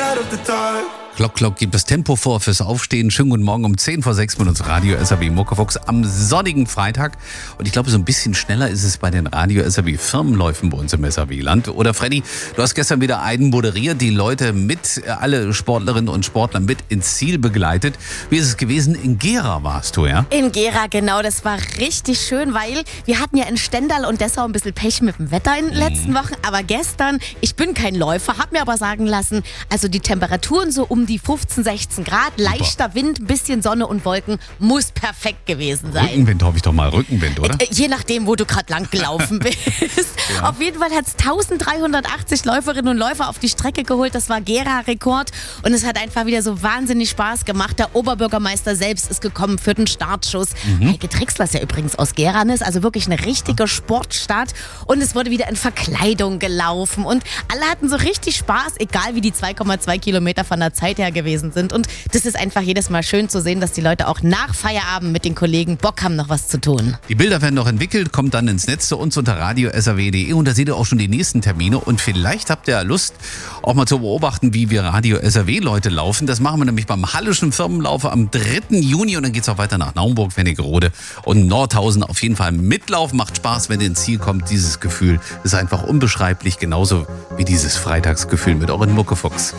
Glock gibt das Tempo vor fürs Aufstehen. Schönen guten Morgen um 5:10 mit uns Radio SAW Muckefuchs am sonnigen Freitag. Und ich glaube, so ein bisschen schneller ist es bei den Radio SAW Firmenläufen bei uns im SAW-Land. Oder Freddy, du hast gestern wieder einen moderiert, die Leute alle Sportlerinnen und Sportler mit ins Ziel begleitet. Wie ist es gewesen? In Gera warst du, ja? In Gera, genau. Das war richtig schön, weil wir hatten ja in Stendal und Dessau ein bisschen Pech mit dem Wetter in den letzten Wochen. Aber gestern, ich bin kein Läufer, habe mir aber sagen lassen, also die Temperaturen so um die 15, 16 Grad, leichter Wind, ein bisschen Sonne und Wolken, muss perfekt gewesen sein. Rückenwind hoffe ich doch mal, Rückenwind, oder? Je nachdem, wo du gerade lang gelaufen bist. Ja. Auf jeden Fall hat es 1380 Läuferinnen und Läufer auf die Strecke geholt. Das war Gera-Rekord und es hat einfach wieder so wahnsinnig Spaß gemacht. Der Oberbürgermeister selbst ist gekommen für den Startschuss. Heike Drechsler ist ja übrigens aus Gera, ist also wirklich eine richtige Sportstadt. Und es wurde wieder in Verkleidung gelaufen und alle hatten so richtig Spaß, egal wie die 2,2 Kilometer von der Zeit her gewesen sind. Und das ist einfach jedes Mal schön zu sehen, dass die Leute auch nach Feierabend mit den Kollegen Bock haben, noch was zu tun. Die Bilder werden noch entwickelt, kommt dann ins Netz zu uns unter radio.saw.de und da seht ihr auch schon die nächsten Termine. Und vielleicht habt ihr Lust, auch mal zu beobachten, wie wir Radio SAW-Leute laufen. Das machen wir nämlich beim Hallischen Firmenlaufe am 3. Juni und dann geht es auch weiter nach Naumburg, Wernigerode und Nordhausen. Auf jeden Fall mitlaufen, macht Spaß, wenn ihr ins Ziel kommt. Dieses Gefühl ist einfach unbeschreiblich, genauso wie dieses Freitagsgefühl mit euren Muckefuchs.